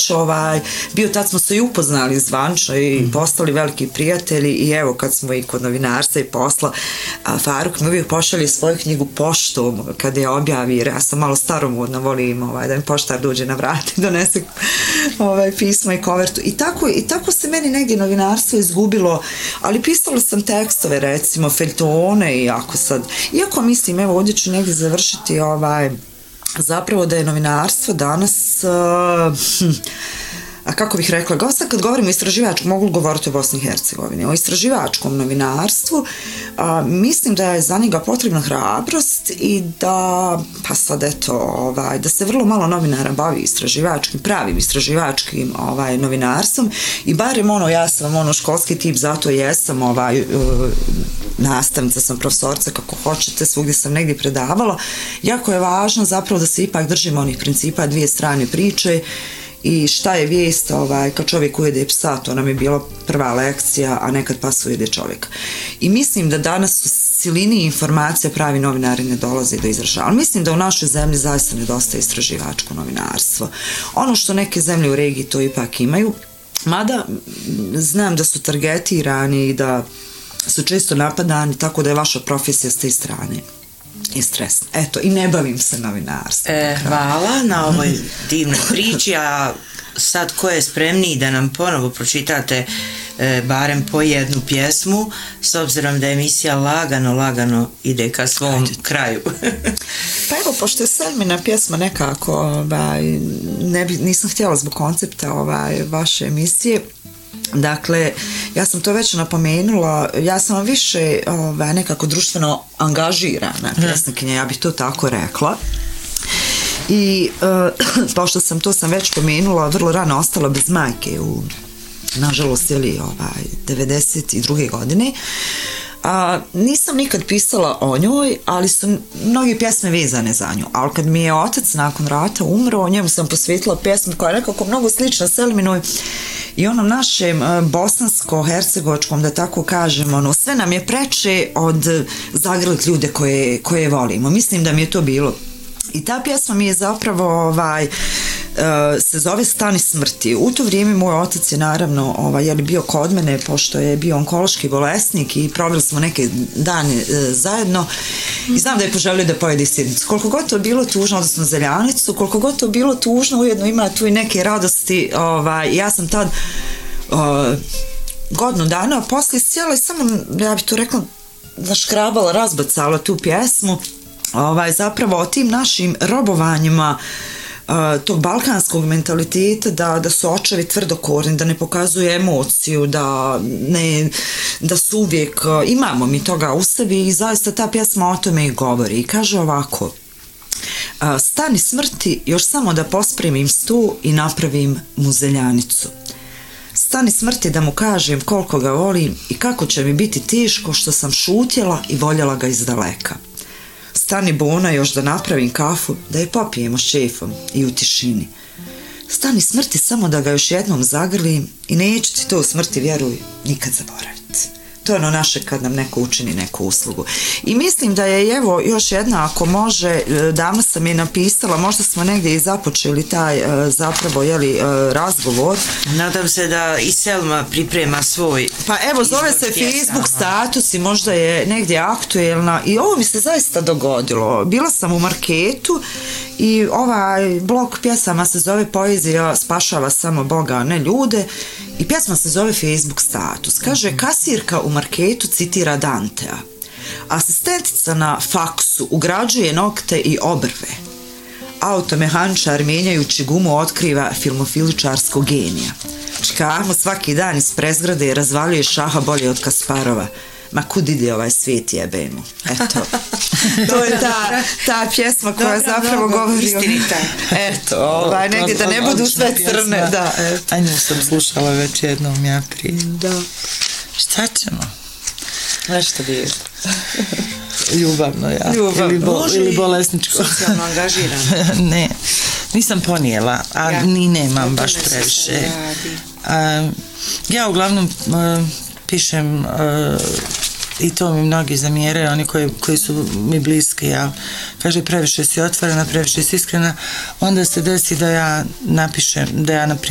već bio, tad smo se i upoznali zvančno i postali veliki prijatelji i evo kad smo i kod novinarstva i posla, Faruk mi uvijek pošalje svoju knjigu poštom kad je objavi, jer ja sam malo staromodna, volim da mi poštar dođe na vrat i donese pismo i kovertu i tako se meni negdje novinarstvo izgubilo, ali pisala sam tekstove, recimo feljtone, iako mislim, evo ovdje ću negdje završiti zapravo da je novinarstvo danas a kako bih rekla, sad kad govorimo o istraživačkom, mogu govoriti o Bosni i Hercegovini, o istraživačkom novinarstvu, mislim da je za njega potrebna hrabrost i da, pa sad eto, da se vrlo malo novinara bavi istraživačkim, pravim istraživačkim novinarstvom i barem ja sam školski tip, zato jesam nastavnica sam, profesorca, kako hoćete, svugdje sam negdje predavala. Jako je važno zapravo da se ipak držimo onih principa, dvije strane priče i šta je vijest kad čovjek ujede psa, to nam je bila prva lekcija, a nekad pas ujede čovjeka. I mislim da danas u silini informacija pravi novinari ne dolaze do izražaja. Ali mislim da u našoj zemlji zaista nedostaje istraživačko novinarstvo. Ono što neke zemlje u regiji to ipak imaju, mada znam da su targetirani i da su često napadani, tako da je vaša profesija s te strane i stresna. Eto, i ne bavim se novinarstvom. Hvala na ovoj divnoj priči, a sad ko je spremniji da nam ponovo pročitate barem po jednu pjesmu, s obzirom da emisija lagano ide ka svom kraju. Pa evo, pošto je Selmina pjesma nekako, nisam htjela zbog koncepta vaše emisije. Dakle, ja sam to već napomenula, ja sam više nekako društveno angažirana pjesnikinja, ja bih to tako rekla. I pošto sam već pomenula, vrlo rano ostala bez majke nažalost 92. godine. Nisam nikad pisala o njoj, ali su mnogi pjesme vezane za nju, ali kad mi je otac nakon rata umro, njemu sam posvetila pjesmu koja je nekako mnogo slična Selminoj i onom našem bosansko-hercegovačkom, da tako kažem, sve nam je preče od zagrlit ljude koje volimo. Mislim da mi je to bilo. I ta pjesma mi je zapravo se zove Stani smrti. U to vrijeme moj otac je naravno bio kod mene, pošto je bio onkološki bolesnik i proveli smo neke dane zajedno i znam da je poželio da pojede sjednicu. Koliko god to bilo tužno, odnosno zeljanicu, koliko god to bilo tužno, ujedno ima tu i neke radosti. Ja sam tad godinu dana poslije sjela i samo, ja bih to rekla, zaškrabala, razbacala tu pjesmu zapravo o tim našim robovanjima tog balkanskog mentaliteta, da su očevi tvrdokorni, da ne pokazuju emociju, da su uvijek, imamo mi toga u sebi i zaista ta pjesma o tome i govori i kaže ovako: stani smrti, još samo da pospremim stu i napravim mu zeljanicu. Stani smrti da mu kažem koliko ga volim i kako će mi biti teško što sam šutjela i voljela ga izdaleka. Stani Bona, još da napravim kafu, da je popijemo s šefom i u tišini. Stani smrti samo da ga još jednom zagrlim i neću ti to u smrti, vjeruj, nikad zaboraviti. To je ono naše kad nam neko učini neku uslugu. I mislim da je, evo, još jedna, ako može, davno sam je napisala, možda smo negdje i započeli taj zapravo, razgovor. Nadam se da i Selma priprema svoj. Pa evo, zove se Facebook status i možda je negdje aktuelna i ovo mi se zaista dogodilo. Bila sam u marketu i ovaj blok pjesama se zove Poezija spašava samo Boga, a ne ljude, i pjesma se zove Facebook status. Kaže, kasirka u marketu citira Dantea. Asistentica na faksu ugrađuje nokte i obrve. Automehančar mijenjajući gumu otkriva filmofiličarskog genija. Čkamo svaki dan iz prezgrade razvaljuje šaha bolje od Kasparova. Ma kud ide ovaj svijet, jebemo. Eto. To je ta pjesma koja zapravo govori istinita. Eto, negdje da ne budu sve crne. Da, a nju sam slušala već jednom ja prije. Da. Šta ćemo? Nešto bi je. Ljubavno, ja. Ili bolesničko. Socijalno angažirano. Ne, nisam ponijela, a ni nemam baš previše. Ja uglavnom pišem i to mi mnogi zamjeraju, oni koji su mi bliski, ja kaže previše si otvorena, previše si iskrena, onda se desi da ja napišem, da ja